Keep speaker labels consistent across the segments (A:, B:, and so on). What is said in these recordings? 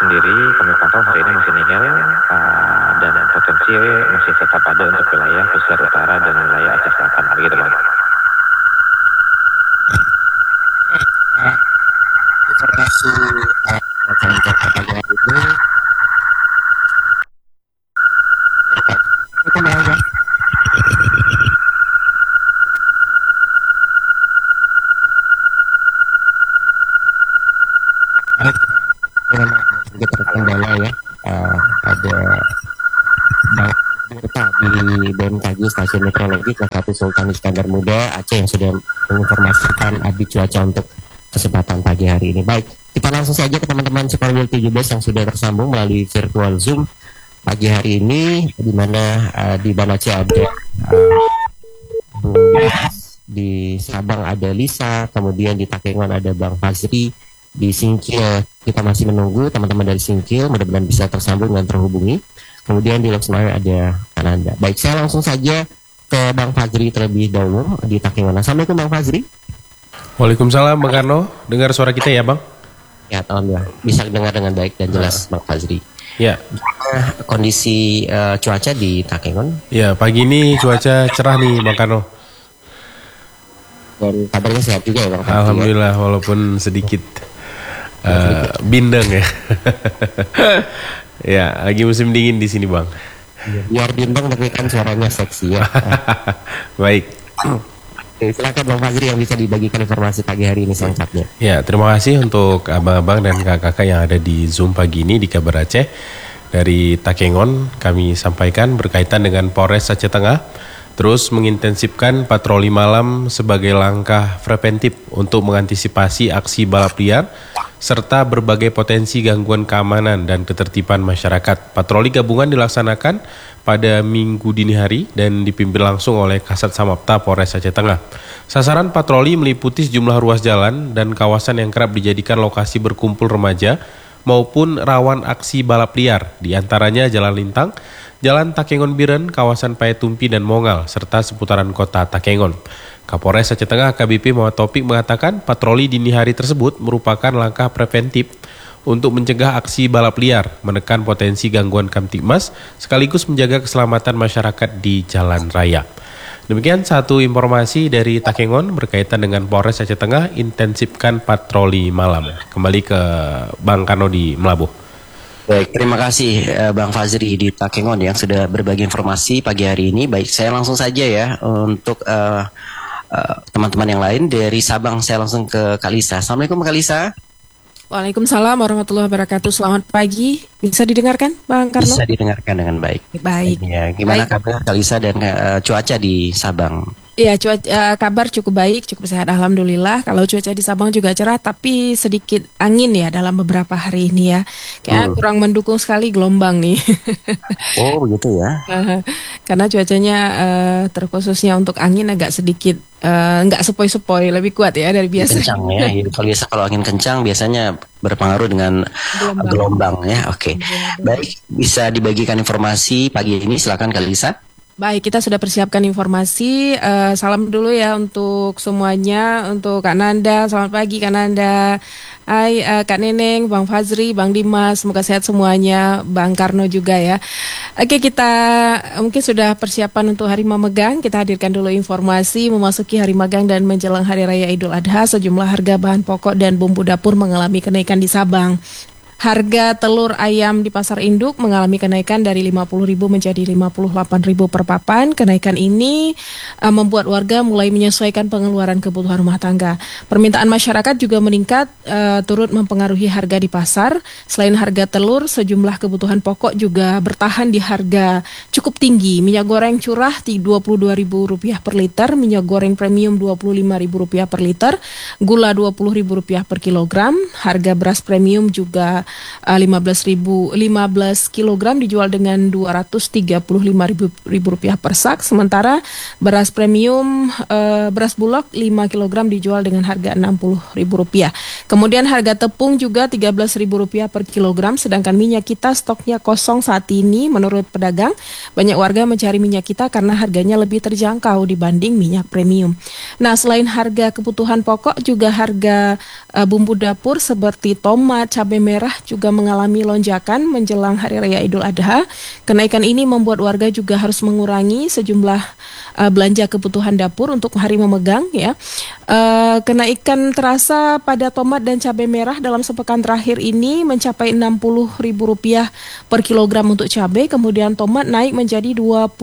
A: sendiri kami pantau hari ini masih nihil dan potensi masih tetap ada untuk wilayah pesisir utara dan wilayah Aceh Selatan. Begitu Bang.
B: Informasi ini terkendala ya, ada data di BMKG Stasiun Meteorologi KKP Sultan Iskandar Muda Aceh yang sudah menginformasikan update cuaca untuk kesempatan pagi hari ini. Baik, kita langsung saja ke teman-teman Sekolah 17 yang sudah tersambung melalui virtual Zoom pagi hari ini, di mana di Banace ada di Sabang ada Lisa, kemudian di Takengon ada Bang Fazri, di Singkil kita masih menunggu teman-teman dari Singkil, mudah-mudahan bisa tersambung dan terhubungi. Kemudian di Loksmawe ada Ananda. Baik, saya langsung saja ke Bang Fazri terlebih dahulu di Takengon. Assalamualaikum Bang Fazri.
C: Waalaikumsalam Bang Karno, dengar suara kita ya Bang?
B: Ya, alhamdulillah bisa dengar dengan baik dan jelas Bang Fazri.
C: Ya.
B: Kondisi cuaca di Takengon?
C: Ya, pagi ini cuaca cerah nih Bang Karno.
B: Dan kabarnya sehat juga ya Bang Fazri?
C: Alhamdulillah ya? Walaupun sedikit bindeng ya. Ya, lagi musim dingin di sini Bang.
B: Biar bindeng tapi kan suaranya seksi ya.
C: Baik.
B: Silakan Bang Fazri yang bisa dibagikan informasi pagi hari ini selengkapnya.
C: Ya, terima kasih untuk abang-abang dan kakak-kakak yang ada di Zoom pagi ini di Kabar Aceh. Dari Takengon kami sampaikan berkaitan dengan Polres Aceh Tengah terus mengintensifkan patroli malam sebagai langkah preventif untuk mengantisipasi aksi balap liar serta berbagai potensi gangguan keamanan dan ketertiban masyarakat. Patroli gabungan dilaksanakan pada Minggu dini hari dan dipimpin langsung oleh Kasat Samapta Polres Aceh Tengah. Sasaran patroli meliputi sejumlah ruas jalan dan kawasan yang kerap dijadikan lokasi berkumpul remaja maupun rawan aksi balap liar, di antaranya Jalan Lintang, Jalan Takengon Biren, kawasan Payatumpi dan Mongal, serta seputaran kota Takengon. Kapolres Aceh Tengah AKBP Muhammad Taufik mengatakan patroli dini hari tersebut merupakan langkah preventif untuk mencegah aksi balap liar, menekan potensi gangguan Kamtibmas, sekaligus menjaga keselamatan masyarakat di jalan raya. Demikian satu informasi dari Takengon berkaitan dengan Polres Aceh Tengah intensifkan patroli malam. Kembali ke Bang Karno di Melabuh.
B: Baik, terima kasih Bang Fazri di Takengon yang sudah berbagi informasi pagi hari ini. Baik, saya langsung saja ya untuk teman-teman yang lain dari Sabang. Saya langsung ke Kalisa. Assalamualaikum Kalisa.
D: Waalaikumsalam warahmatullahi wabarakatuh. Selamat pagi. Bisa didengarkan Bang Karno?
B: Bisa didengarkan dengan baik.
D: Baik.
B: Ya, gimana kabar Kalisa dan cuaca di Sabang?
D: Iya, kabar cukup baik, cukup sehat alhamdulillah. Kalau cuaca di Sabang juga cerah, tapi sedikit angin ya dalam beberapa hari ini ya. Kayak kurang mendukung sekali gelombang nih.
B: Oh, begitu ya.
D: Karena cuacanya terkhususnya untuk angin agak sedikit nggak sepoi-sepoi, lebih kuat ya dari biasa.
B: Kencang ya. Kalau biasa kalau angin kencang biasanya berpengaruh dengan gelombang ya. Oke. Baik, bisa dibagikan informasi pagi ini, silakan Kalisa.
D: Baik, kita sudah persiapkan informasi. Salam dulu ya untuk semuanya, untuk Kak Nanda. Selamat pagi Kak Nanda. Hai Kak Neneng, Bang Fazri, Bang Dimas. Semoga sehat semuanya. Bang Karno juga ya. Oke, kita mungkin sudah persiapan untuk Hari Memegang. Kita hadirkan dulu informasi memasuki Hari Magang dan menjelang Hari Raya Idul Adha. Sejumlah harga bahan pokok dan bumbu dapur mengalami kenaikan di Sabang. Harga telur ayam di pasar induk mengalami kenaikan dari 50.000 menjadi 58.000 per papan. Kenaikan ini membuat warga mulai menyesuaikan pengeluaran kebutuhan rumah tangga. Permintaan masyarakat juga meningkat, turut mempengaruhi harga di pasar. Selain harga telur, sejumlah kebutuhan pokok juga bertahan di harga cukup tinggi. Minyak goreng curah Rp22.000 per liter, minyak goreng premium Rp25.000 per liter, gula Rp20.000 per kilogram. Harga beras premium juga 15 kilogram dijual dengan Rp235.000 per sak. Sementara beras premium beras bulog 5 kilogram dijual dengan harga Rp60.000. Kemudian harga tepung juga Rp13.000 per kilogram. Sedangkan minyak kita stoknya kosong saat ini. Menurut pedagang, banyak warga mencari minyak kita karena harganya lebih terjangkau dibanding minyak premium. Nah, selain harga kebutuhan pokok, juga harga bumbu dapur seperti tomat, cabai merah juga mengalami lonjakan menjelang Hari Raya Idul Adha. Kenaikan ini membuat warga juga harus mengurangi sejumlah belanja kebutuhan dapur untuk hari memegang ya. Kenaikan terasa pada tomat dan cabai merah dalam sepekan terakhir ini mencapai Rp60.000 per kilogram untuk cabai, kemudian tomat naik menjadi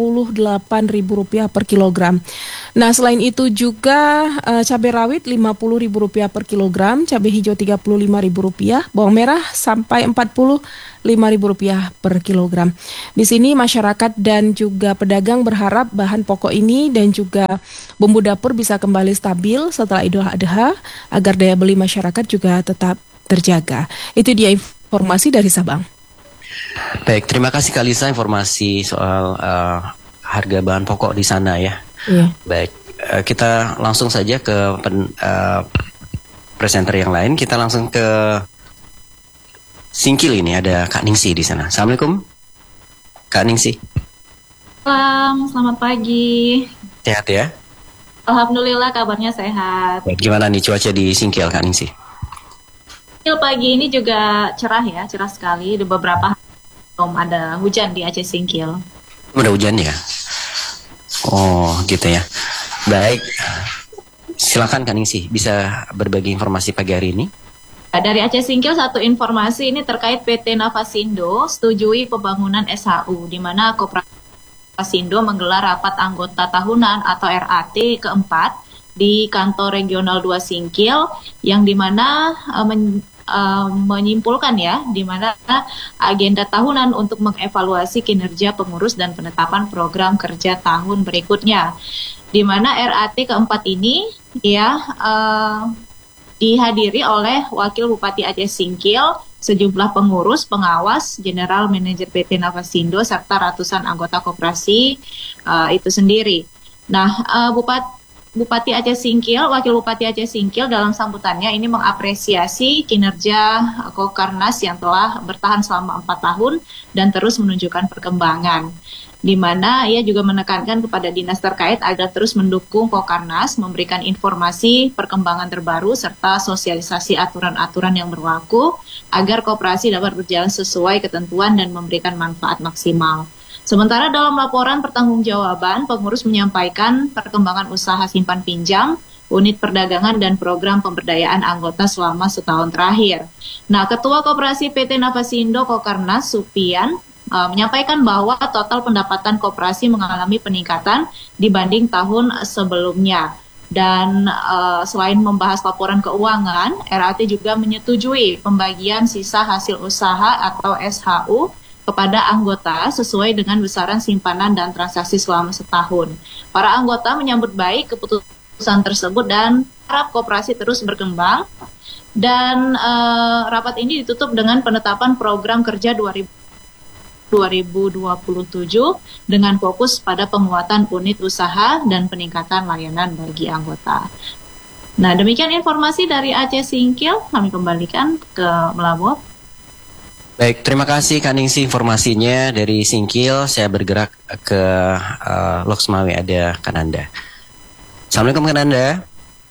D: Rp28.000 per kilogram. Nah, selain itu juga cabai rawit Rp50.000 per kilogram, cabai hijau Rp35.000, bawang merah sampai Rp45.000 per kilogram. Di sini masyarakat dan juga pedagang berharap bahan pokok ini dan juga bumbu dapur bisa kembali stabil setelah Idul Adha agar daya beli masyarakat juga tetap terjaga. Itu dia informasi dari Sabang.
E: Baik, terima kasih Kak Lisa informasi soal harga bahan pokok di sana ya.
D: Iya.
E: Baik, kita langsung saja ke presenter yang lain. Kita langsung ke Singkil, ini ada Kak Ningsi di sana. Assalamualaikum, Kak Ningsi.
F: Selamat pagi.
E: Sehat ya?
F: Alhamdulillah kabarnya sehat.
E: Baik, gimana nih cuaca di Singkil, Kak Ningsi?
F: Pagi ini juga cerah ya, cerah sekali. Di beberapa hari belum ada hujan di Aceh Singkil.
E: Udah hujan ya? Oh gitu ya. Baik, silakan Kak Ningsi, bisa berbagi informasi pagi hari ini?
F: Dari Aceh Singkil satu informasi ini terkait PT Navasindo setujui pembangunan SHU, di mana Koperasi Navasindo menggelar rapat anggota tahunan atau RAT keempat di kantor regional 2 Singkil, yang dimana menyimpulkan ya, di mana agenda tahunan untuk mengevaluasi kinerja pengurus dan penetapan program kerja tahun berikutnya, di mana RAT keempat ini ya dihadiri oleh Wakil Bupati Aceh Singkil, sejumlah pengurus, pengawas, General Manager PT Navasindo, serta ratusan anggota koperasi itu sendiri. Nah, Bupati Aceh Singkil, Wakil Bupati Aceh Singkil dalam sambutannya ini mengapresiasi kinerja Kokarnas yang telah bertahan selama 4 tahun dan terus menunjukkan perkembangan. Di mana ia juga menekankan kepada dinas terkait agar terus mendukung Kokarnas, memberikan informasi perkembangan terbaru serta sosialisasi aturan-aturan yang berlaku agar koperasi dapat berjalan sesuai ketentuan dan memberikan manfaat maksimal. Sementara dalam laporan pertanggungjawaban, pengurus menyampaikan perkembangan usaha simpan pinjam, unit perdagangan dan program pemberdayaan anggota selama setahun terakhir. Nah, Ketua Koperasi PT Navasindo Kokarnas, Supian, menyampaikan bahwa total pendapatan koperasi mengalami peningkatan dibanding tahun sebelumnya. Dan selain membahas laporan keuangan, RAT juga menyetujui pembagian sisa hasil usaha atau SHU kepada anggota sesuai dengan besaran simpanan dan transaksi selama setahun. Para anggota menyambut baik keputusan tersebut dan harap koperasi terus berkembang. Dan rapat ini ditutup dengan penetapan program kerja 2027 dengan fokus pada penguatan unit usaha dan peningkatan layanan bagi anggota. Nah, demikian informasi dari Aceh Singkil. Kami kembalikan ke Melabuh.
E: Baik, terima kasih Kak Ningsi informasinya dari Singkil. Saya bergerak ke Loksmawe, ada Kananda. Assalamualaikum Kananda.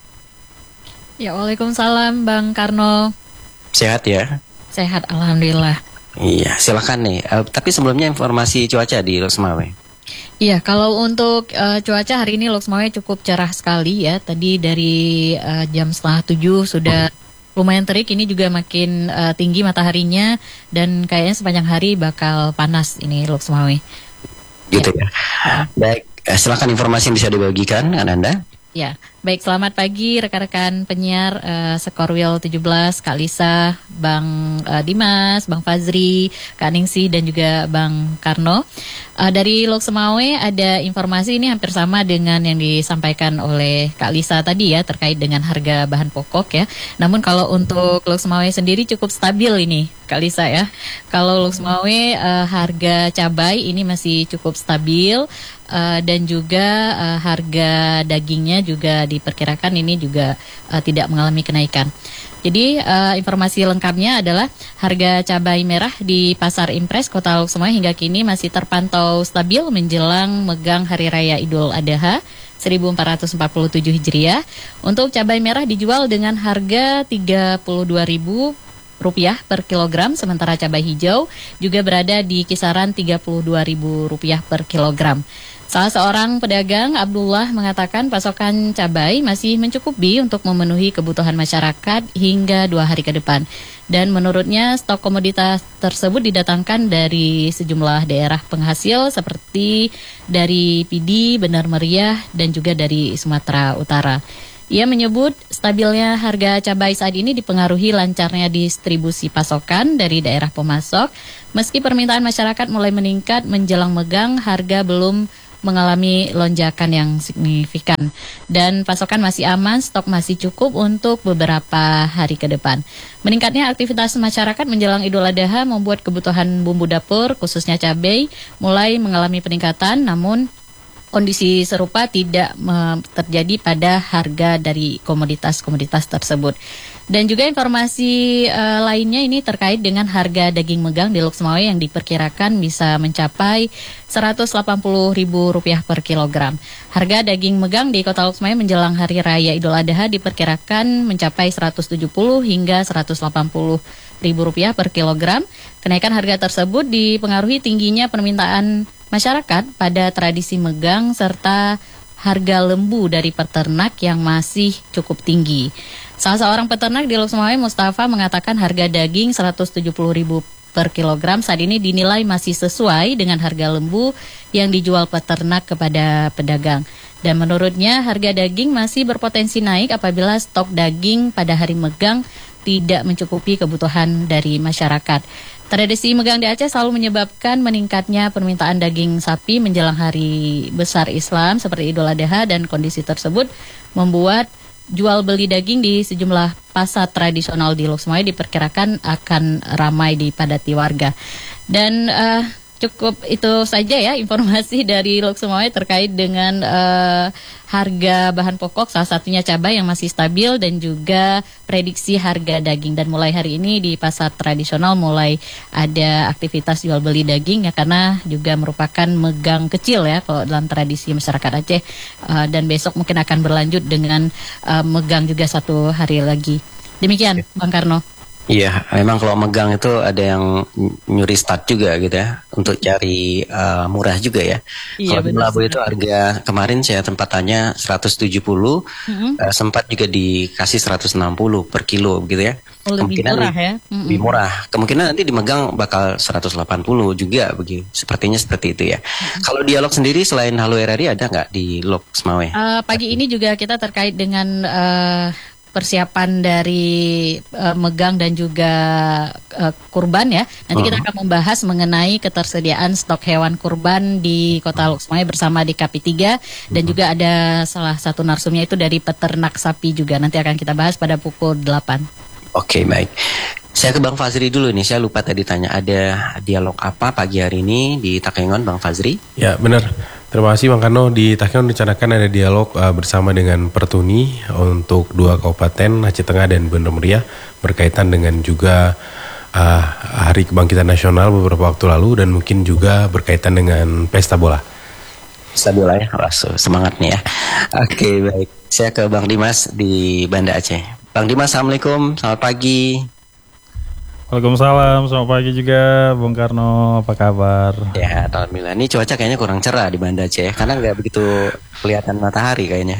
G: Ya, waalaikumsalam Bang Karno.
E: Sehat ya?
G: Sehat, alhamdulillah.
E: Iya, silakan nih. Tapi sebelumnya informasi cuaca di Loksmawe.
G: Iya, kalau untuk cuaca hari ini Loksmawe cukup cerah sekali ya. Tadi dari jam 6:30 sudah lumayan terik, ini juga makin tinggi mataharinya dan kayaknya sepanjang hari bakal panas ini Loksmawe.
E: Gitu ya. Baik, silakan informasi yang bisa dibagikan Anda.
G: Ya, baik, selamat pagi rekan-rekan penyiar Sekorwil 17, Kak Lisa, Bang Dimas, Bang Fazri, Kak Ningsi dan juga Bang Karno. Dari Loksmawe ada informasi ini hampir sama dengan yang disampaikan oleh Kak Lisa tadi ya, terkait dengan harga bahan pokok ya. Namun kalau untuk Loksmawe sendiri cukup stabil ini Kak Lisa ya. Kalau Loksmawe harga cabai ini masih cukup stabil. Dan juga harga dagingnya juga diperkirakan ini juga tidak mengalami kenaikan. Jadi informasi lengkapnya adalah harga cabai merah di Pasar Impres Kota Loksmawe hingga kini masih terpantau stabil menjelang megang Hari Raya Idul Adha 1447 Hijriah. Untuk cabai merah dijual dengan harga Rp32.000 Rp30.000 per kilogram, sementara cabai hijau juga berada di kisaran Rp32.000 per kilogram. Salah seorang pedagang, Abdullah, mengatakan pasokan cabai masih mencukupi untuk memenuhi kebutuhan masyarakat hingga 2 hari ke depan. Dan menurutnya stok komoditas tersebut didatangkan dari sejumlah daerah penghasil seperti dari Pidi, Benar Meriah, dan juga dari Sumatera Utara. Ia menyebut stabilnya harga cabai saat ini dipengaruhi lancarnya distribusi pasokan dari daerah pemasok. Meski permintaan masyarakat mulai meningkat menjelang megang, harga belum mengalami lonjakan yang signifikan. Dan pasokan masih aman, stok masih cukup untuk beberapa hari ke depan. Meningkatnya aktivitas masyarakat menjelang Idul Adha membuat kebutuhan bumbu dapur, khususnya cabai, mulai mengalami peningkatan, namun kondisi serupa tidak terjadi pada harga dari komoditas-komoditas tersebut. Dan juga informasi lainnya ini terkait dengan harga daging megang di Loksmawe yang diperkirakan bisa mencapai Rp180.000 per kilogram. Harga daging megang di Kota Loksmawe menjelang Hari Raya Idul Adha diperkirakan mencapai Rp170 hingga Rp180.000 per kilogram. Kenaikan harga tersebut dipengaruhi tingginya permintaan masyarakat pada tradisi megang serta harga lembu dari peternak yang masih cukup tinggi. Salah seorang peternak di Loksmawe, Mustafa, mengatakan harga daging Rp170.000 per kilogram saat ini dinilai masih sesuai dengan harga lembu yang dijual peternak kepada pedagang. Dan menurutnya harga daging masih berpotensi naik apabila stok daging pada hari megang tidak mencukupi kebutuhan dari masyarakat. Tradisi megang di Aceh selalu menyebabkan meningkatnya permintaan daging sapi menjelang hari besar Islam seperti Idul Adha, dan kondisi tersebut membuat jual beli daging di sejumlah pasar tradisional di Loksmawe diperkirakan akan ramai dipadati warga. Dan cukup itu saja ya informasi dari Loksmawe terkait dengan harga bahan pokok, salah satunya cabai yang masih stabil, dan juga prediksi harga daging. Dan mulai hari ini di pasar tradisional mulai ada aktivitas jual beli daging ya, karena juga merupakan megang kecil ya kalau dalam tradisi masyarakat Aceh. Dan besok mungkin akan berlanjut dengan megang juga 1 hari lagi. Demikian Bang Karno.
E: Iya, memang kalau megang itu ada yang nyuri start juga gitu ya, untuk cari murah juga ya.
G: Iya,
E: kalau di Labu itu harga kemarin saya tempat tanya 170, sempat juga dikasih 160 per kilo gitu ya.
G: Lebih murah ya.
E: Lebih murah. Kemungkinan nanti di megang bakal 180 juga begitu. Sepertinya seperti itu ya. Kalau dialog sendiri selain Halo RRI ada nggak di Loksmawe?
G: Pagi ini juga kita terkait dengan persiapan dari megang dan juga kurban ya. Nanti kita akan membahas mengenai ketersediaan stok hewan kurban di Kota Loksmawe bersama DKP 3, dan juga ada salah satu narsumnya itu dari peternak sapi juga. Nanti akan kita bahas pada pukul 8.
E: Oke, baik. Saya ke Bang Fazri dulu nih. Saya lupa tadi tanya ada dialog apa pagi hari ini di Takengon, Bang Fazri?
C: Ya, benar. Terima kasih Bang Karno. Di Takengon rencanakan ada dialog bersama dengan Pertuni untuk 2 kabupaten Aceh Tengah dan Benar Meriah berkaitan dengan juga Hari Kebangkitan Nasional beberapa waktu lalu, dan mungkin juga berkaitan dengan pesta bola.
E: Pesta bola ya, semangat nih ya. Oke, baik. Saya ke Bang Dimas di Banda Aceh. Bang Dimas, Assalamualaikum, selamat pagi.
H: Waalaikumsalam, selamat pagi juga Bung Karno, apa kabar?
E: Ya, alhamdulillah. Ini cuaca kayaknya kurang cerah di Banda Aceh, karena nggak begitu kelihatan matahari kayaknya.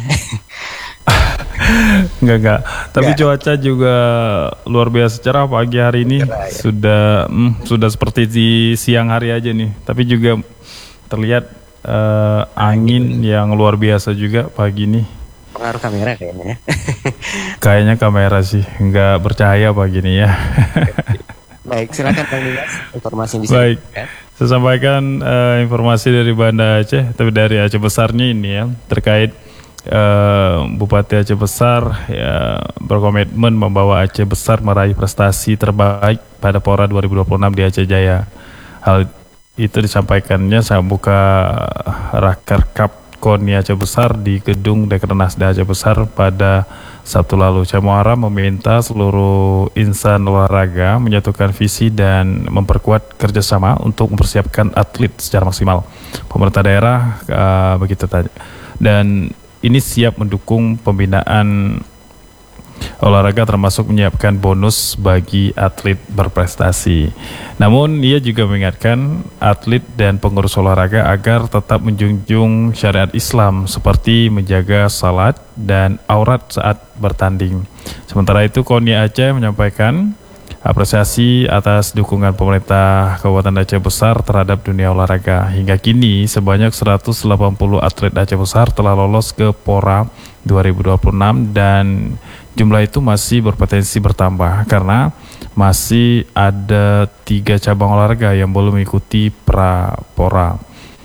H: Enggak. Tapi cuaca juga luar biasa cerah pagi hari ini. Cerah, ya? Sudah seperti di siang hari aja nih. Tapi juga terlihat angin yang luar biasa juga pagi ini.
E: Pengaruh kamera kayaknya ya.
H: Kayaknya kamera sih nggak bercahaya pagi ini ya.
E: Baik, silakan Bang Dimas, informasi yang bisa.
H: Baik, saya sampaikan informasi dari Banda Aceh, tapi dari Aceh Besarnya ini ya, terkait Bupati Aceh Besar ya berkomitmen membawa Aceh Besar meraih prestasi terbaik pada Pora 2026 di Aceh Jaya. Hal itu disampaikannya saat buka Raker Cup KONI Aceh Besar di Gedung Dekranasda Aceh Besar pada Sabtu lalu. Syekh Muharram meminta seluruh insan olahraga menyatukan visi dan memperkuat kerjasama untuk mempersiapkan atlet secara maksimal. Pemerintah daerah begitu tadi. Dan ini siap mendukung pembinaan olahraga termasuk menyiapkan bonus bagi atlet berprestasi. Namun ia juga mengingatkan atlet dan pengurus olahraga agar tetap menjunjung syariat Islam seperti menjaga salat dan aurat saat bertanding. Sementara itu KONI Aceh menyampaikan apresiasi atas dukungan pemerintah Kabupaten Aceh Besar terhadap dunia olahraga. Hingga kini sebanyak 180 atlet Aceh Besar telah lolos ke PORA 2026 dan jumlah itu masih berpotensi bertambah karena masih ada 3 cabang olahraga yang belum mengikuti pra-PORA.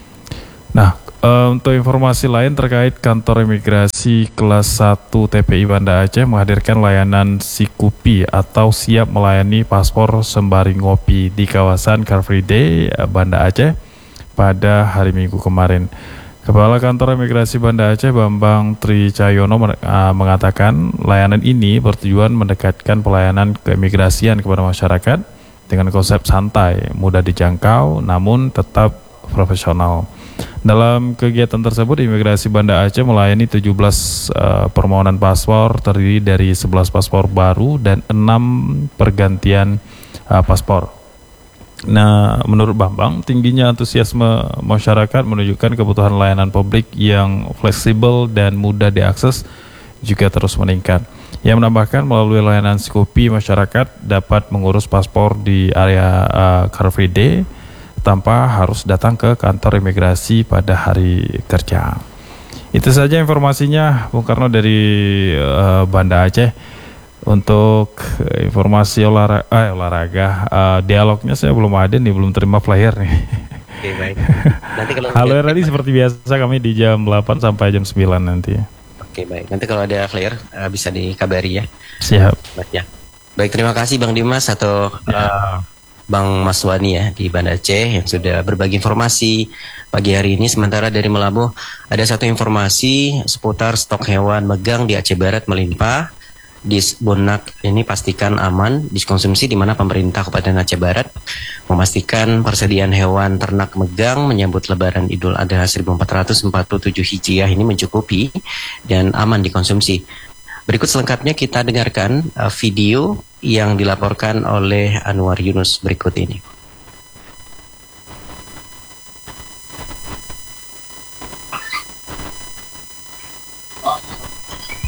H: Nah, untuk informasi lain terkait kantor imigrasi kelas 1 TPI Banda Aceh menghadirkan layanan Sikupi atau siap melayani paspor sembari ngopi di kawasan Car Free Day Banda Aceh pada hari Minggu kemarin. Kepala Kantor Imigrasi Banda Aceh Bambang Tri Cahyono mengatakan layanan ini bertujuan mendekatkan pelayanan keimigrasian kepada masyarakat dengan konsep santai, mudah dijangkau namun tetap profesional. Dalam kegiatan tersebut, Imigrasi Banda Aceh melayani 17 permohonan paspor terdiri dari 11 paspor baru dan 6 pergantian paspor. Nah, menurut Bambang, tingginya antusiasme masyarakat menunjukkan kebutuhan layanan publik yang fleksibel dan mudah diakses juga terus meningkat. Ia menambahkan melalui layanan Sikupi, masyarakat dapat mengurus paspor di area Car Free Day tanpa harus datang ke kantor imigrasi pada hari kerja. Itu saja informasinya, Bung Karno dari Banda Aceh. Untuk informasi olahraga, dialognya saya belum ada nih, belum terima flyer nih.
E: Oke, baik. Nanti kalau
H: Halo tadi seperti biasa kami di jam 8 sampai jam 9 nanti.
E: Oke, baik. Nanti kalau ada flyer bisa dikabari ya.
H: Siap.
E: Baik, ya. Baik, terima kasih Bang Dimas atau Bang Maswani ya di Banda Aceh yang sudah berbagi informasi pagi hari ini. Sementara dari Melabuh ada satu informasi seputar stok hewan megang di Aceh Barat melimpah. Disbonak ini pastikan aman dikonsumsi, di mana pemerintah Kabupaten Aceh Barat memastikan persediaan hewan ternak megang menyambut Lebaran Idul Adha 1447 Hijriah ini mencukupi dan aman dikonsumsi. Berikut selengkapnya kita dengarkan video yang dilaporkan oleh Anwar Yunus berikut ini.